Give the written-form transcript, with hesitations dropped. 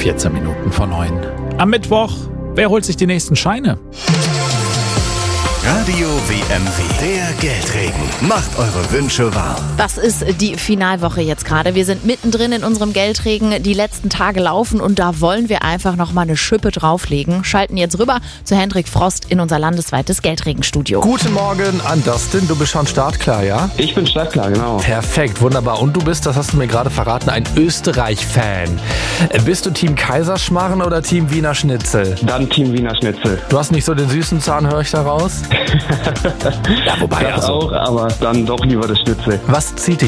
14 Minuten vor 9. Am Mittwoch, wer holt sich die nächsten Scheine? Radio WMW, der Geldregen. Macht eure Wünsche wahr. Das ist die Finalwoche jetzt gerade. Wir sind mittendrin in unserem Geldregen. Die letzten Tage laufen und da wollen wir einfach nochmal eine Schippe drauflegen. Schalten jetzt rüber zu Hendrik Frost in unser landesweites Geldregenstudio. Guten Morgen an Dustin. Du bist schon startklar, ja? Ich bin startklar, genau. Perfekt, wunderbar. Und du bist, das hast du mir gerade verraten, ein Österreich-Fan. Bist du Team Kaiserschmarrn oder Team Wiener Schnitzel? Dann Team Wiener Schnitzel. Du hast nicht so den süßen Zahn, höre ich daraus? Ja, wobei, Das auch, aber dann doch lieber das Schnitzel. Was zieht dich